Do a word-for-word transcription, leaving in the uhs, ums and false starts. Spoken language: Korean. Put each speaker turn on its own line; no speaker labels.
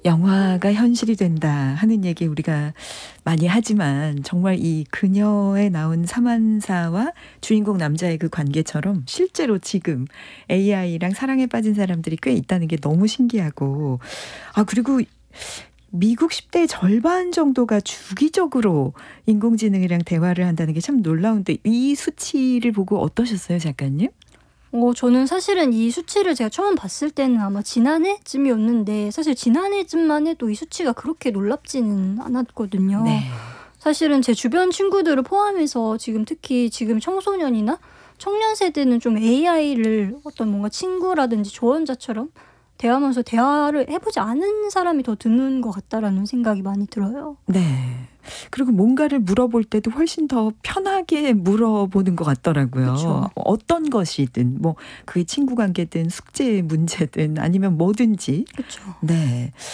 영화가 현실이 된다 하는 얘기 우리가 많이 하지만 정말 이 그녀에 나온 사만사와 주인공 남자의 그 관계처럼 실제로 지금 에이아이랑 사랑에 빠진 사람들이 꽤 있다는 게 너무 신기하고 아 그리고 미국 십 대의 절반 정도가 주기적으로 인공지능이랑 대화를 한다는 게 참 놀라운데 이 수치를 보고 어떠셨어요, 작가님?
어, 저는 사실은 이 수치를 제가 처음 봤을 때는 아마 지난해쯤이었는데 사실 지난해쯤만 해도 이 수치가 그렇게 놀랍지는 않았거든요.
네.
사실은 제 주변 친구들을 포함해서 지금 특히 지금 청소년이나 청년 세대는 좀 에이아이를 어떤 뭔가 친구라든지 조언자처럼 대하면서 대화를 해보지 않은 사람이 더 드문 것 같다라는 생각이 많이 들어요.
네. 그리고 뭔가를 물어볼 때도 훨씬 더 편하게 물어보는 것 같더라고요.
그쵸.
어떤 것이든 뭐 그게 친구 관계든 숙제 문제든 아니면 뭐든지.
그렇죠.
네.